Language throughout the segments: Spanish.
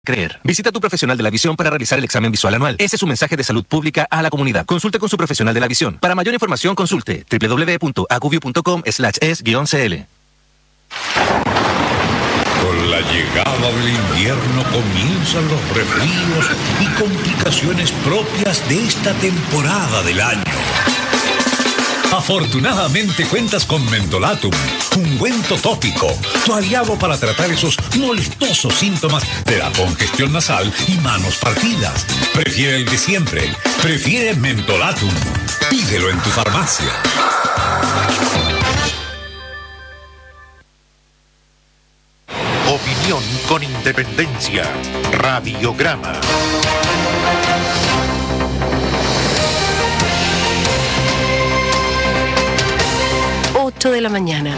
Creer. Visita a tu profesional de la visión para realizar el examen visual anual. Ese es su mensaje de salud pública a la comunidad. Consulte con su profesional de la visión. Para mayor información, consulte www.acuvio.com/es-cl. Con la llegada del invierno comienzan los resfríos y complicaciones propias de esta temporada del año. Afortunadamente cuentas con Mentolatum, ungüento tópico, tu aliado para tratar esos molestosos síntomas de la congestión nasal y manos partidas. Prefiere el de siempre, prefiere Mentolatum. Pídelo en tu farmacia. Opinión con independencia. Radiograma. De la mañana.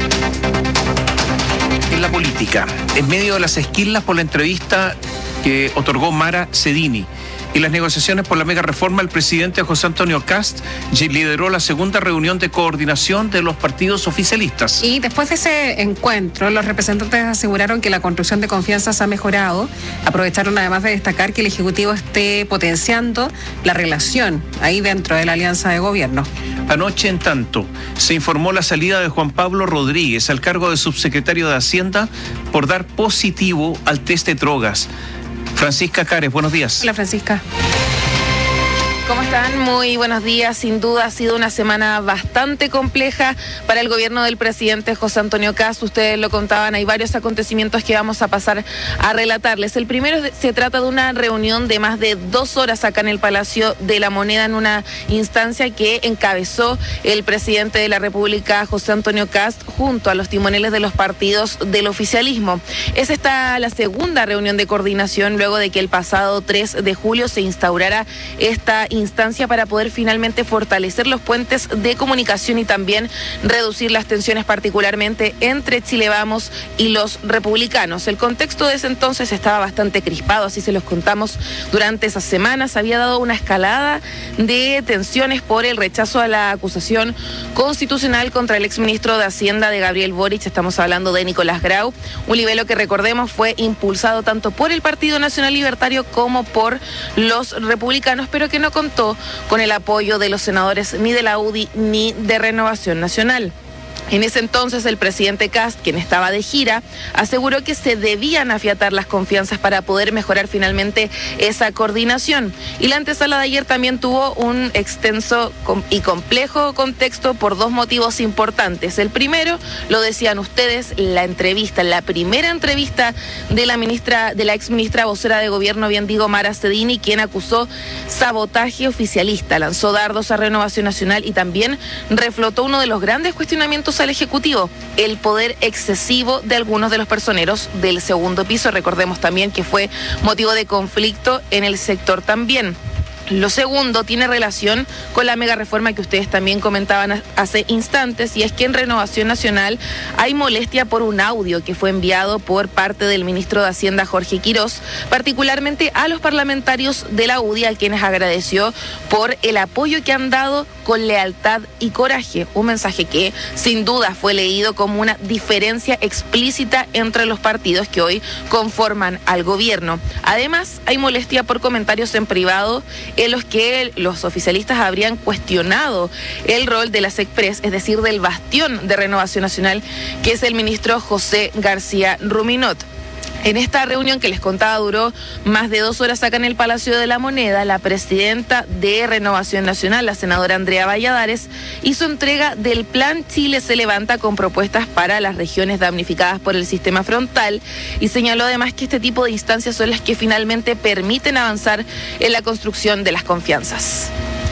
En la política, en medio de las esquirlas por la entrevista que otorgó Mara Cedini y las negociaciones por la mega reforma, el presidente José Antonio Kast lideró la segunda reunión de coordinación de los partidos oficialistas. Y después de ese encuentro, los representantes aseguraron que la construcción de confianzas ha mejorado. Aprovecharon además de destacar que el Ejecutivo esté potenciando la relación ahí dentro de la alianza de gobierno. Anoche, en tanto, se informó la salida de Juan Pablo Rodríguez al cargo de subsecretario de Hacienda por dar positivo al test de drogas. Francisca Cares, buenos días. Hola, Francisca. ¿Cómo están? Muy buenos días. Sin duda ha sido una semana bastante compleja para el gobierno del presidente José Antonio Kast. Ustedes lo contaban, hay varios acontecimientos que vamos a pasar a relatarles. El primero se trata de una reunión de más de 2 horas acá en el Palacio de la Moneda, en una instancia que encabezó el presidente de la República, José Antonio Kast, junto a los timoneles de los partidos del oficialismo. Es esta la segunda reunión de coordinación luego de que el pasado 3 de julio se instaurara esta instancia para poder finalmente fortalecer los puentes de comunicación y también reducir las tensiones, particularmente entre Chile Vamos y los republicanos. El contexto de ese entonces estaba bastante crispado, así se los contamos durante esas semanas. Había dado una escalada de tensiones por el rechazo a la acusación constitucional contra el exministro de Hacienda de Gabriel Boric. Estamos hablando de Nicolás Grau, un libelo que, recordemos, fue impulsado tanto por el Partido Nacional Libertario como por los republicanos, pero que no contó con el apoyo de los senadores ni de la UDI ni de Renovación Nacional. En ese entonces el presidente Kast, quien estaba de gira, aseguró que se debían afiatar las confianzas para poder mejorar finalmente esa coordinación. Y la antesala de ayer también tuvo un extenso y complejo contexto por 2 motivos importantes. El primero, lo decían ustedes, la primera entrevista de la exministra vocera de gobierno, bien digo, Mara Cedini, quien acusó sabotaje oficialista, lanzó dardos a Renovación Nacional y también reflotó uno de los grandes cuestionamientos al Ejecutivo, el poder excesivo de algunos de los personeros del segundo piso. Recordemos también que fue motivo de conflicto en el sector también. Lo segundo tiene relación con la mega reforma que ustedes también comentaban hace instantes, y es que en Renovación Nacional hay molestia por un audio que fue enviado por parte del ministro de Hacienda, Jorge Quirós, particularmente a los parlamentarios de la UDI, a quienes agradeció por el apoyo que han dado con lealtad y coraje. Un mensaje que sin duda fue leído como una diferencia explícita entre los partidos que hoy conforman al gobierno. Además, hay molestia por comentarios en privado en los que los oficialistas habrían cuestionado el rol de la SECPRES, es decir, del bastión de Renovación Nacional, que es el ministro José García Ruminot. En esta reunión que les contaba duró más de 2 horas acá en el Palacio de la Moneda, la presidenta de Renovación Nacional, la senadora Andrea Valladares, hizo entrega del Plan Chile se levanta con propuestas para las regiones damnificadas por el sistema frontal, y señaló además que este tipo de instancias son las que finalmente permiten avanzar en la construcción de las confianzas.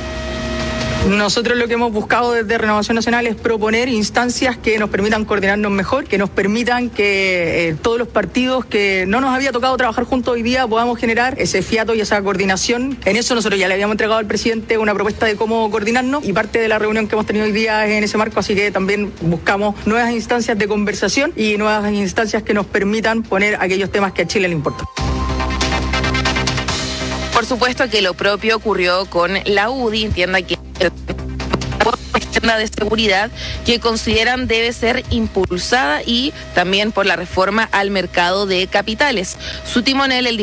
Nosotros lo que hemos buscado desde Renovación Nacional es proponer instancias que nos permitan coordinarnos mejor, que nos permitan que todos los partidos que no nos había tocado trabajar juntos hoy día podamos generar ese fiato y esa coordinación. En eso nosotros ya le habíamos entregado al presidente una propuesta de cómo coordinarnos, y parte de la reunión que hemos tenido hoy día es en ese marco, así que también buscamos nuevas instancias de conversación y nuevas instancias que nos permitan poner aquellos temas que a Chile le importan. Por supuesto que lo propio ocurrió con la UDI, entienda que agenda de seguridad que consideran debe ser impulsada y también por la reforma al mercado de capitales. Su timonel, el